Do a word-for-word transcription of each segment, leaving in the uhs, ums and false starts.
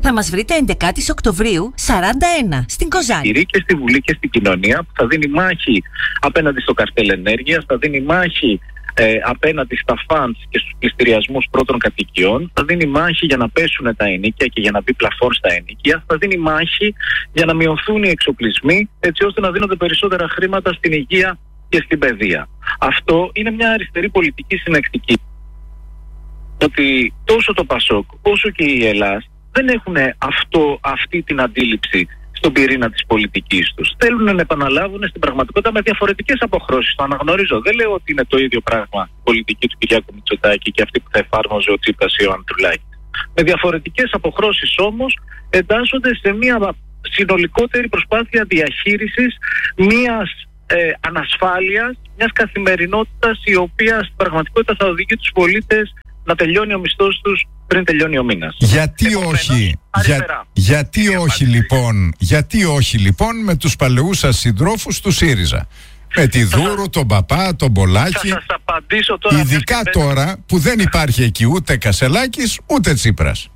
Θα μας βρείτε έντεκα Οκτωβρίου σαράντα ένα στην Κοζάνη. Και στη Βουλή και στην κοινωνία, που θα δίνει μάχη απέναντι στο καρτέλ ενέργειας, θα δίνει μάχη ε, απέναντι στα φαντς και στους πληστηριασμούς πρώτων κατοικιών, θα δίνει μάχη για να πέσουν τα ενοίκια και για να μπει πλαφόν στα ενοίκια, θα δίνει μάχη για να μειωθούν οι εξοπλισμοί, έτσι ώστε να δίνονται περισσότερα χρήματα στην υγεία και στην παιδεία. Αυτό είναι μια αριστερή πολιτική συνεκτική. Ότι τόσο το Πασόκ όσο και η Ελλάς δεν έχουν αυτό, αυτή την αντίληψη στον πυρήνα της πολιτικής τους. Θέλουν να επαναλάβουν στην πραγματικότητα με διαφορετικές αποχρώσεις. Το αναγνωρίζω. Δεν λέω ότι είναι το ίδιο πράγμα η πολιτική του Κυριάκου Μητσοτάκη και αυτή που θα εφάρμοζε ο Τσίπρας ή ο Ανδρουλάκης. Με διαφορετικές αποχρώσεις όμως εντάσσονται σε μια συνολικότερη προσπάθεια διαχείρισης μιας ε, ανασφάλειας, μιας καθημερινότητας η οποία στην πραγματικότητα θα οδηγεί τους πολίτες να τελειώνει ο μισθός τους πριν τελειώνει ο μήνας. Γιατί Επομένως, όχι, για, γιατί όχι λοιπόν, γιατί όχι λοιπόν με τους παλαιούς σας συντρόφους του ΣΥΡΙΖΑ. Με τη Δούρου, τον Παπά, τον Πολάκη. Θα σας απαντήσω τώρα. Ειδικά τώρα που δεν υπάρχει εκεί ούτε Κασελάκης ούτε Τσίπρας.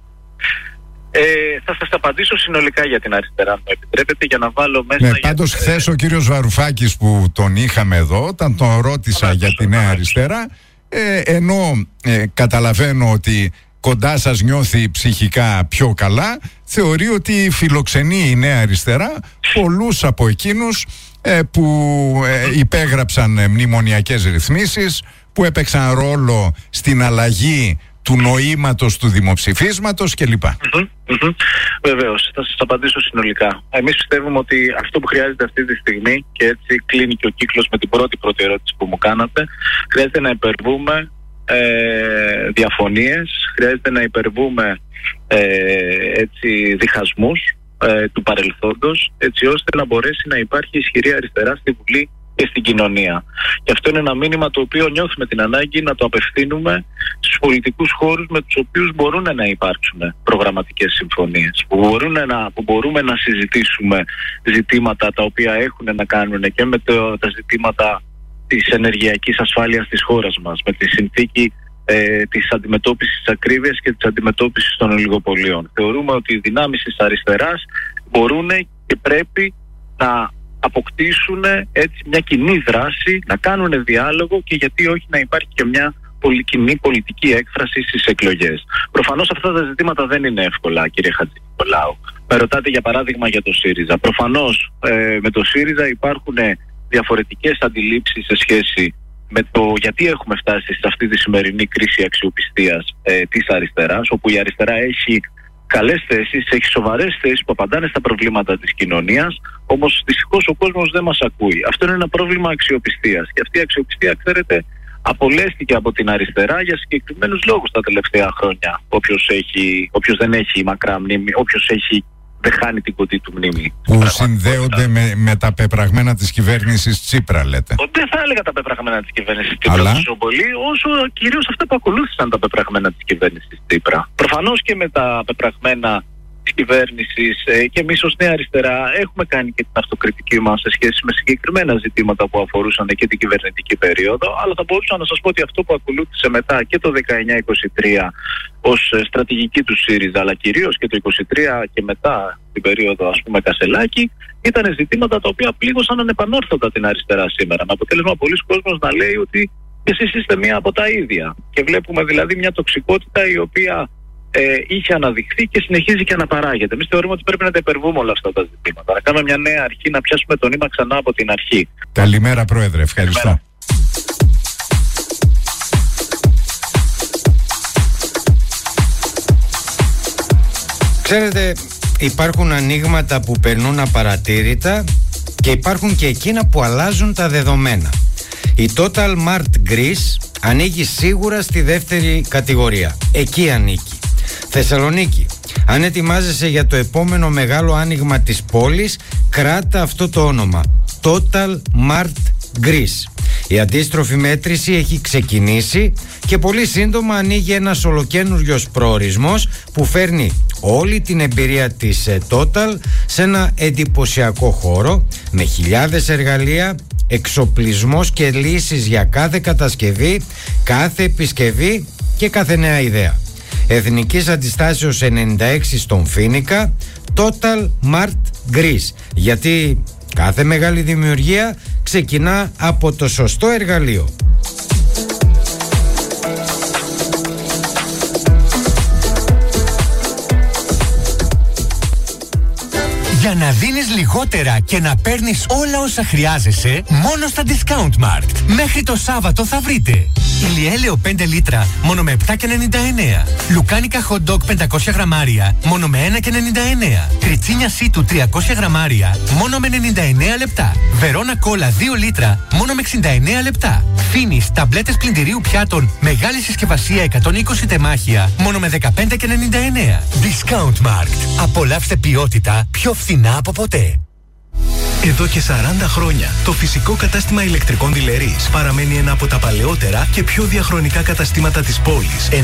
Ε, θα σας απαντήσω συνολικά για την αριστερά, αν μου επιτρέπετε, για να βάλω μέσα. Ναι, πάντως για... χθες ο κύριος Βαρουφάκης που τον είχαμε εδώ, όταν τον ρώτησα για τη Νέα Αριστερά, ε, ενώ ε, καταλαβαίνω ότι κοντά σας νιώθει ψυχικά πιο καλά, θεωρεί ότι φιλοξενεί η Νέα Αριστερά πολλούς από εκείνους ε, που ε, υπέγραψαν ε, μνημονιακές ρυθμίσεις, που έπαιξαν ρόλο στην αλλαγή του νοήματος του δημοψηφίσματος κλπ. Mm-hmm, mm-hmm. Βεβαίως, θα σας απαντήσω συνολικά. Εμείς πιστεύουμε ότι αυτό που χρειάζεται αυτή τη στιγμή, και έτσι κλείνει και ο κύκλος με την πρώτη πρώτη ερώτηση που μου κάνατε, χρειάζεται να υπερβούμε ε, διαφωνίες, χρειάζεται να υπερβούμε ε, έτσι, διχασμούς ε, του παρελθόντος, έτσι ώστε να μπορέσει να υπάρχει ισχυρή αριστερά στη Βουλή και στην κοινωνία. Και αυτό είναι ένα μήνυμα το οποίο νιώθουμε την ανάγκη να το απευθύνουμε στους πολιτικούς χώρους με τους οποίους μπορούν να υπάρξουν προγραμματικές συμφωνίες, που, μπορούν να, που μπορούμε να συζητήσουμε ζητήματα τα οποία έχουν να κάνουν και με το, τα ζητήματα της ενεργειακής ασφάλειας της χώρας μας, με τη συνθήκη ε, της αντιμετώπισης της ακρίβειας και της αντιμετώπισης των ολιγοπολίων. Θεωρούμε ότι οι δυνάμεις της αριστεράς μπορούν και πρέπει να αποκτήσουν έτσι μια κοινή δράση, να κάνουν διάλογο και γιατί όχι να υπάρχει και μια πολυ, κοινή πολιτική έκφραση στις εκλογές. Προφανώς αυτά τα ζητήματα δεν είναι εύκολα, κύριε Χατζηνικολάου. Με ρωτάτε για παράδειγμα για το ΣΥΡΙΖΑ. Προφανώς ε, με το ΣΥΡΙΖΑ υπάρχουν διαφορετικές αντιλήψεις σε σχέση με το γιατί έχουμε φτάσει σε αυτή τη σημερινή κρίση αξιοπιστίας ε, της αριστεράς, όπου η αριστερά έχει καλές θέσεις, έχει σοβαρές θέσεις που απαντάνε στα προβλήματα της κοινωνίας, όμως δυστυχώς ο κόσμος δεν μας ακούει. Αυτό είναι ένα πρόβλημα αξιοπιστίας. Και αυτή η αξιοπιστία, ξέρετε, απολέστηκε από την αριστερά για συγκεκριμένους λόγους τα τελευταία χρόνια. Όποιος, έχει, όποιος δεν έχει μακρά μνήμη, όποιος έχει, δεν χάνει την κοντή του μνήμη. Που συνδέονται με, με τα πεπραγμένα της κυβέρνησης Τσίπρα, λέτε. Δεν θα έλεγα τα πεπραγμένα της κυβέρνησης Τσίπρα Αλλά... τόσο πολύ, όσο κυρίως αυτά που ακολούθησαν τα πεπραγμένα της κυβέρνησης Τσίπρα. Προφανώς και με τα πεπραγμένα της κυβέρνησης ε, και εμείς ως Νέα Αριστερά έχουμε κάνει και την αυτοκριτική μας σε σχέση με συγκεκριμένα ζητήματα που αφορούσαν και την κυβερνητική περίοδο, αλλά θα μπορούσα να σας πω ότι αυτό που ακολούθησε μετά και το δεκαεννιά είκοσι τρία ως στρατηγική του ΣΥΡΙΖΑ, αλλά κυρίως και το είκοσι τρία και μετά την περίοδο, ας πούμε, Κασελάκη, ήταν ζητήματα τα οποία πλήγωσαν ανεπανόρθωτα την αριστερά σήμερα. Με αποτέλεσμα πολλοί κόσμος να λέει ότι εσείς είστε μία από τα ίδια. Και βλέπουμε δηλαδή μια τοξικότητα η οποία ε, είχε αναδειχθεί και συνεχίζει και αναπαράγεται. Εμείς θεωρούμε ότι πρέπει να τα υπερβούμε όλα αυτά τα ζητήματα. Να κάνουμε μια νέα αρχή, να πιάσουμε το νήμα ξανά από την αρχή. Καλημέρα, Πρόεδρε. Ευχαριστώ. Καλημέρα. Ξέρετε, υπάρχουν ανοίγματα που περνούν απαρατήρητα και υπάρχουν και εκείνα που αλλάζουν τα δεδομένα. Η Total Mart Greece ανοίγει σίγουρα στη δεύτερη κατηγορία. Εκεί ανήκει. Θεσσαλονίκη. Αν ετοιμάζεσαι για το επόμενο μεγάλο άνοιγμα της πόλης, κράτα αυτό το όνομα. Total Mart Greece. Η αντίστροφη μέτρηση έχει ξεκινήσει και πολύ σύντομα ανοίγει ένας ολοκαίνουργιος προορισμός που φέρνει όλη την εμπειρία της Total σε ένα εντυπωσιακό χώρο με χιλιάδες εργαλεία, εξοπλισμός και λύσεις για κάθε κατασκευή, κάθε επισκευή και κάθε νέα ιδέα. Εθνικής Αντιστάσεως ενενήντα έξι στον Φοίνικα, Total Mart Greece. Γιατί κάθε μεγάλη δημιουργία ξεκινά από το σωστό εργαλείο. Για να δίνεις λιγότερα και να παίρνεις όλα όσα χρειάζεσαι, μόνο στα Discount Markt. Μέχρι το Σάββατο θα βρείτε ηλιέλαιο πέντε λίτρα μόνο με επτά και ενενήντα εννέα. Λουκάνικα hot dog πεντακόσια γραμμάρια μόνο με ένα και ενενήντα εννέα. Κριτσίνια σίτου τριακόσια γραμμάρια μόνο με ενενήντα εννέα λεπτά. Βερόνα κόλλα δύο λίτρα μόνο με εξήντα εννέα λεπτά. Φίνις ταμπλέτες πλυντηρίου πιάτων μεγάλη συσκευασία εκατόν είκοσι τεμάχια μόνο με δεκαπέντε και ενενήντα εννέα. Discount Markt. Απολαύστε ποιότητα πιο φθηνά από ποτέ. Εδώ και σαράντα χρόνια, το φυσικό κατάστημα ηλεκτρικών Δειλερής παραμένει ένα από τα παλαιότερα και πιο διαχρονικά καταστήματα της πόλης.